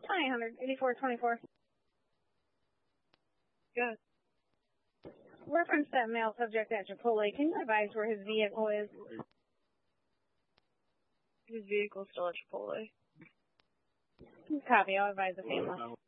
Hi, 18424. Good. Reference that male subject at Chipotle. Can you advise where his vehicle is? His vehicle's still at Chipotle. Copy. I'll advise the family.